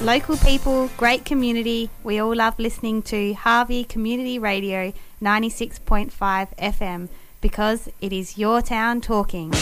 Local people, great community. We all love listening to Harvey Community Radio 96.5 FM because it is your town talking.